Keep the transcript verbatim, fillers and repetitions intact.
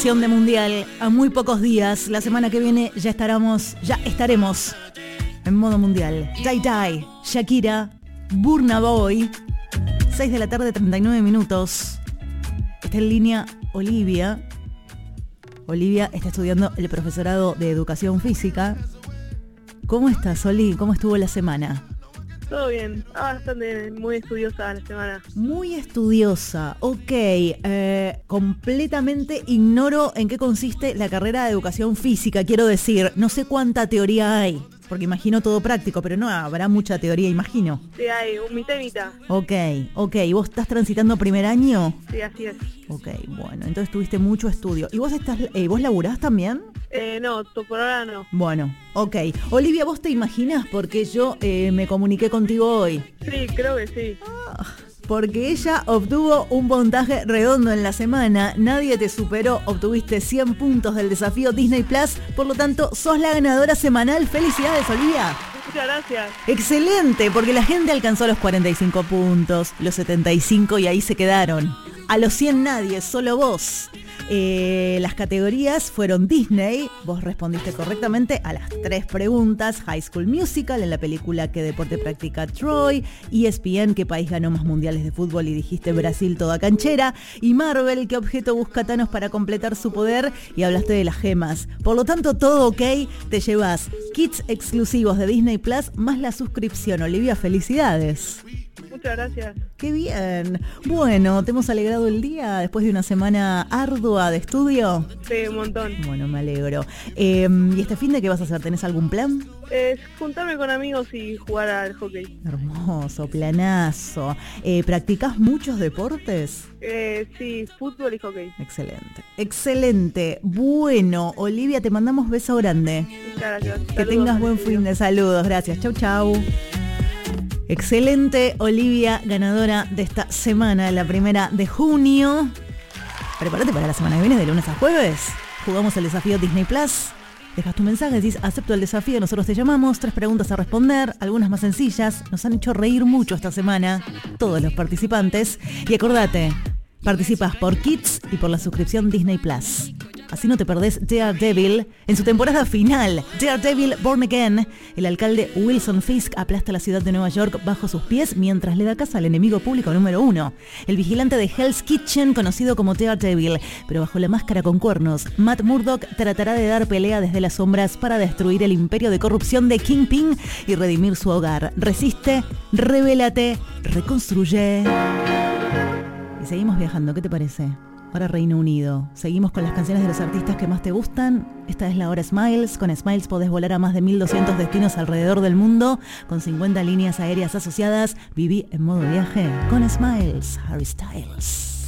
De mundial a muy pocos días. La semana que viene ya estaremos, ya estaremos en modo mundial. Die Die, Shakira, Burna Boy. seis de la tarde, treinta y nueve minutos. Está en línea Olivia. Olivia está estudiando el profesorado de educación física. ¿Cómo estás, Oli? ¿Cómo estuvo la semana? Todo bien, ah, bastante, muy estudiosa la semana. Muy estudiosa, ok. Eh, completamente ignoro en qué consiste la carrera de educación física, quiero decir, no sé cuánta teoría hay, porque imagino todo práctico, pero no habrá mucha teoría, imagino. Sí, hay un mitad y mitad. Ok, ok. ¿Y vos estás transitando primer año? Sí, así es. Ok, bueno, entonces tuviste mucho estudio. ¿Y vos estás, eh, vos laburás también? Eh, no, por ahora no. Bueno, ok. Olivia, ¿vos te imaginás por qué yo eh, me comuniqué contigo hoy? Sí, creo que sí. Ah, porque ella obtuvo un puntaje redondo en la semana. Nadie te superó, obtuviste cien puntos del desafío Disney Plus. Por lo tanto, sos la ganadora semanal. ¡Felicidades, Olivia! Muchas gracias. Excelente, porque la gente alcanzó los cuarenta y cinco puntos, los setenta y cinco y ahí se quedaron. A los cien nadie, solo vos. Eh, las categorías fueron Disney, vos respondiste correctamente a las tres preguntas. High School Musical, en la película ¿Qué deporte practica Troy? E S P N, ¿qué país ganó más mundiales de fútbol? Y dijiste Brasil toda canchera. Y Marvel, ¿qué objeto busca Thanos para completar su poder? Y hablaste de las gemas. Por lo tanto, todo ok, te llevas kits exclusivos de Disney Plus más la suscripción. Olivia, felicidades. Muchas gracias. ¡Qué bien! Bueno, ¿te hemos alegrado el día después de una semana ardua de estudio? Sí, un montón. Bueno, me alegro. Eh, ¿Y este fin de qué vas a hacer? ¿Tenés algún plan? Es juntarme con amigos y jugar al hockey. Hermoso, planazo. Eh, ¿Practicás muchos deportes? Eh, sí, fútbol y hockey. Excelente, excelente. Bueno, Olivia, te mandamos beso grande. Muchas gracias. Que Saludos, tengas buen fin de saludos. Gracias. Chau, chau. Excelente, Olivia, ganadora de esta semana, la primera de junio. Prepárate para la semana que viene, de lunes a jueves. Jugamos el desafío Disney Plus. Dejas tu mensaje, decís acepto el desafío, nosotros te llamamos, tres preguntas a responder, algunas más sencillas. Nos han hecho reír mucho esta semana, todos los participantes. Y acordate, participas por Kids y por la suscripción Disney Plus. Así no te perdés Daredevil en su temporada final. Daredevil Born Again. El alcalde Wilson Fisk aplasta la ciudad de Nueva York bajo sus pies mientras le da caza al enemigo público número uno. El vigilante de Hell's Kitchen, conocido como Daredevil, pero bajo la máscara con cuernos, Matt Murdock tratará de dar pelea desde las sombras para destruir el imperio de corrupción de Kingpin y redimir su hogar. Resiste, revélate, reconstruye. Y seguimos viajando, ¿qué te parece? Ahora Reino Unido. Seguimos con las canciones de los artistas que más te gustan. Esta es la hora Smiles. Con Smiles podés volar a más de mil doscientos destinos alrededor del mundo. Con cincuenta líneas aéreas asociadas. Viví en modo viaje con Smiles. Harry Styles.